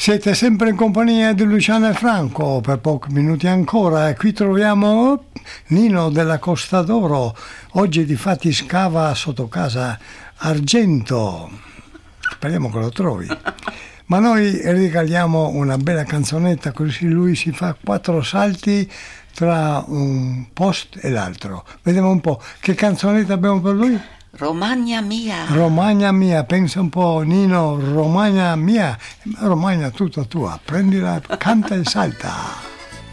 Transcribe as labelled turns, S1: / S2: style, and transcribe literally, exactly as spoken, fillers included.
S1: Siete sempre in compagnia di Luciano e Franco per pochi minuti ancora e qui troviamo Nino della Costa d'Oro. Oggi di fatti scava sotto casa argento, speriamo che lo trovi. Ma noi regaliamo una bella canzonetta così lui si fa quattro salti tra un post e l'altro. Vediamo un po' che canzonetta abbiamo per lui.
S2: Romagna mia.
S1: Romagna mia, pensa un po' Nino, Romagna mia, Romagna tutta tua, prendila, canta e salta.